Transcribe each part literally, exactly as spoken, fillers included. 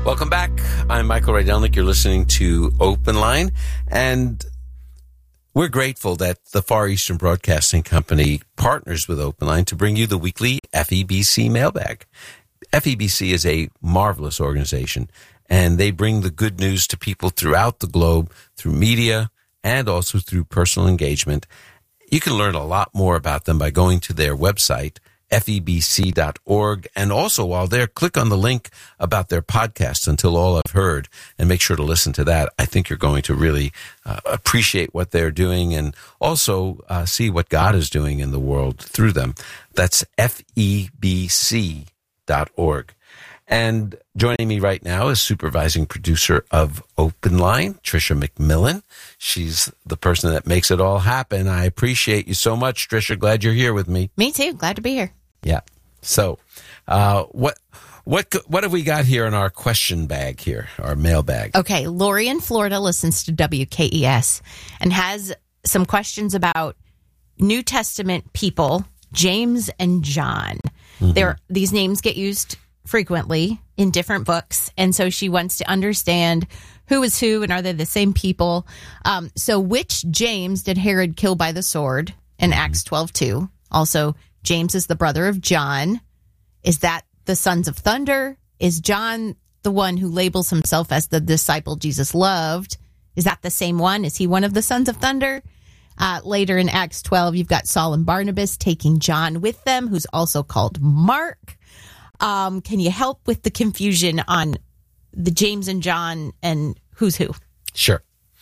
Welcome back. I'm Michael Rydelnik. You're listening to Open Line, and we're grateful that the Far Eastern Broadcasting Company partners with Open Line to bring you the weekly F E B C mailbag. F E B C is a marvelous organization, and they bring the good news to people throughout the globe through media and also through personal engagement. You can learn a lot more about them by going to their website, F E B C dot org. And also, while there, click on the link about their podcast, Until All I've Heard, and make sure to listen to that. I think you're going to really uh, appreciate what they're doing and also uh, see what God is doing in the world through them. That's F E B C dot org. And joining me right now is supervising producer of Open Line, Tricia McMillan. She's the person that makes it all happen. I appreciate you so much, Tricia. Glad you're here with me. Me too. Glad to be here. Yeah. So, uh, what what what have we got here in our question bag here, our mail bag? Okay, Lori in Florida listens to W K E S and has some questions about New Testament people, James and John. Mm-hmm. There, these names get used frequently in different books, and so she wants to understand who is who and are they the same people. Um, so which James did Herod kill by the sword in mm-hmm. Acts twelve two? Also, James is the brother of John. Is that the sons of thunder? Is John the one who labels himself as the disciple Jesus loved? Is that the same one? Is he one of the sons of thunder? Uh, later in Acts twelve, you've got Saul and Barnabas taking John with them, who's also called Mark. Um, can you help with the confusion on the James and John and who's who? Sure.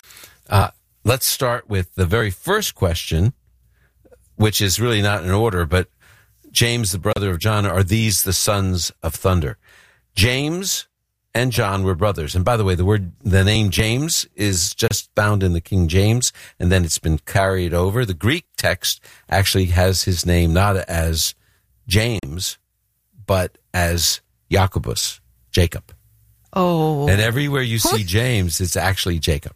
Uh, let's start with the very first question, which is really not in order, but James, the brother of John, are these the sons of thunder? James and John were brothers. And by the way, the word, the name James is just found in the King James, and then it's been carried over. The Greek text actually has his name not as James, but as Jacobus, Jacob. Oh. And everywhere you see James, it's actually Jacob.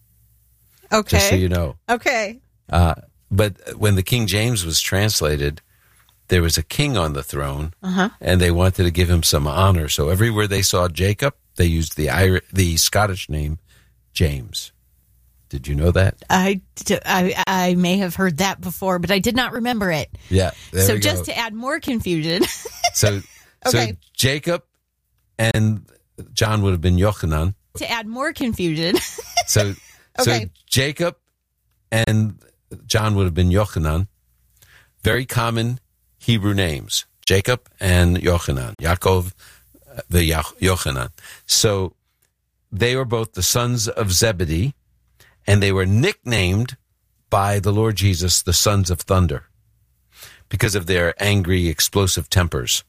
Okay. Just so you know. Okay. Uh, but when the King James was translated, there was a king on the throne, uh-huh. and they wanted to give him some honor. So everywhere they saw Jacob, they used the Irish, the Scottish name James. Did you know that? I, I, I may have heard that before, but I did not remember it. Yeah. So just to add more confusion. so, okay. so Jacob and John would have been Yochanan. To add more confusion. so, okay. so Jacob and John would have been Yochanan. Very common Hebrew names. Jacob and Yochanan. Yaakov, the Yochanan. So they were both the sons of Zebedee, and they were nicknamed by the Lord Jesus the sons of thunder because of their angry, explosive tempers.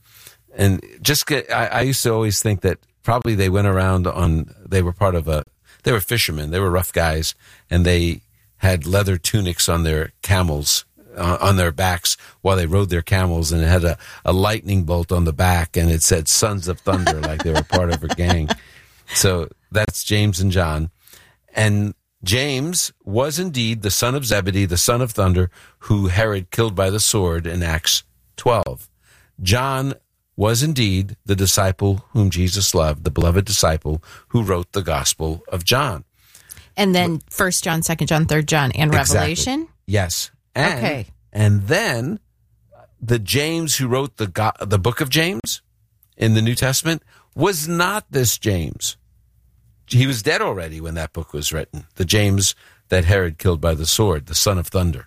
And just get, I, I used to always think that probably they went around on, they were part of a, they were fishermen, they were rough guys, and they had leather tunics on their camels, uh, on their backs while they rode their camels, and it had a, a lightning bolt on the back, and it said Sons of Thunder, like they were part of a gang. So that's James and John. And James was indeed the son of Zebedee, the son of thunder, who Herod killed by the sword in Acts twelve. John was indeed the disciple whom Jesus loved, the beloved disciple who wrote the Gospel of John. And then First John, Second John, Third John, and Revelation? Exactly. Yes. And, okay. And then the James who wrote the go- the book of James in the New Testament was not this James. He was dead already when that book was written, the James that Herod killed by the sword, the son of thunder.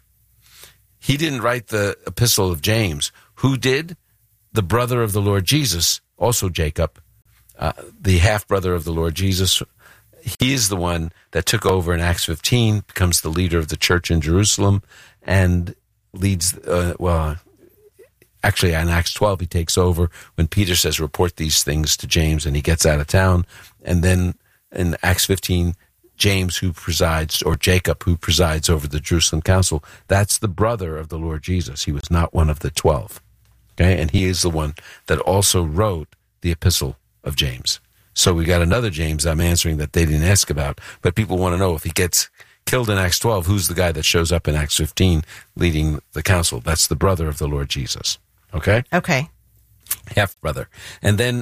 He didn't write the epistle of James. Who did? The brother of the Lord Jesus, also Jacob, uh, the half-brother of the Lord Jesus. He is the one that took over in Acts fifteen, becomes the leader of the church in Jerusalem, and leads, uh, well, actually in Acts twelve he takes over when Peter says, report these things to James, and he gets out of town. And then in Acts fifteen, James, who presides, or Jacob, who presides over the Jerusalem council, that's the brother of the Lord Jesus. He was not one of the twelve. Okay, and he is the one that also wrote the epistle of James. So we got another James I'm answering that they didn't ask about, but people want to know if he gets killed in Acts twelve, who's the guy that shows up in Acts fifteen leading the council? That's the brother of the Lord Jesus. Okay? Okay. Half brother. And then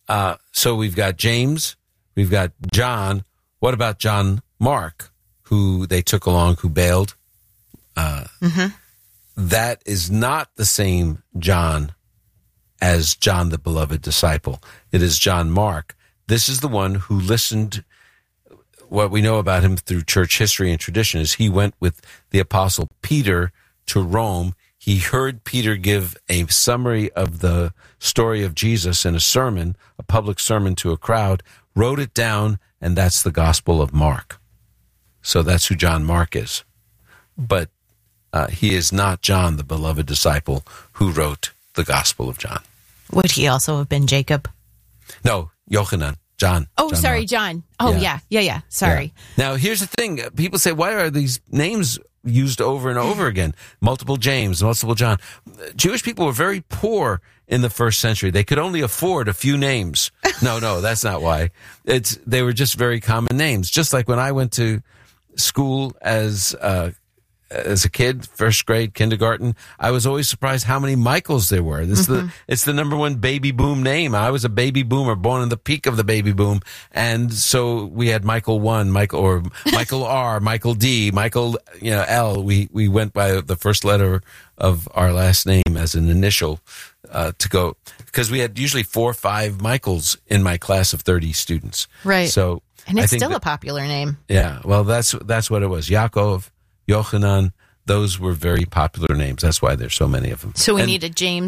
uh, so we've got James, we've got John. What about John Mark, who they took along, who bailed? Uh, mm-hmm. That is not the same John as John, the beloved disciple. It is John Mark. This is the one who listened. What we know about him through church history and tradition is he went with the apostle Peter to Rome. He heard Peter give a summary of the story of Jesus in a sermon, a public sermon to a crowd, wrote it down, and that's the Gospel of Mark. So that's who John Mark is. But uh, he is not John, the beloved disciple, who wrote the Gospel of John. Would he also have been Jacob? No, Yochanan. John. Oh, John sorry, Mark. John. Oh, yeah, yeah, yeah. yeah. Sorry. Yeah. Now, here's the thing. People say, why are these names used over and over again? Multiple James, multiple John. Jewish people were very poor in the first century. They could only afford a few names. No, no, that's not why. It's they were just very common names. Just like when I went to school as uh, as a kid, first grade, kindergarten, I was always surprised how many Michaels there were. This mm-hmm. the it's the number one baby boom name. I was a baby boomer, born in the peak of the baby boom, and so we had Michael one, Michael or Michael R, Michael D, Michael you know L. We we went by the first letter of our last name as an initial uh, to go because we had usually four or five Michaels in my class of thirty students. Right. So and it's I think still that, a popular name. Yeah. Well, that's that's what it was. Yaakov, Yochanan, those were very popular names. That's why there's so many of them. So we and, need a James